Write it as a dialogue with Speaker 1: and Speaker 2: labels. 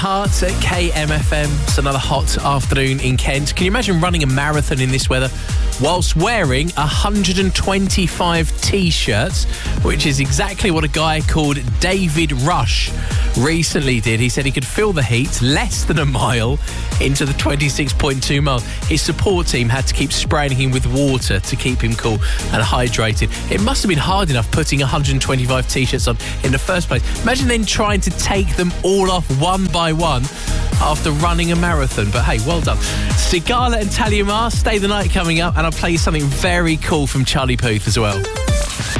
Speaker 1: Hearts at KMFM. It's another hot afternoon in Kent. Can you imagine running a marathon in this weather whilst wearing 125 T-shirts, which is exactly what a guy called David Rush recently did. He said he could feel the heat less than a mile into the 26.2 miles. His support team had to keep spraying him with water to keep him cool and hydrated. It must have been hard enough putting 125 T-shirts on in the first place. Imagine then trying to take them all off one by one after running a marathon. But hey, well done. Sigala and Talia Mar, Stay the Night coming up, and I'll play you something very cool from Charlie Puth as well.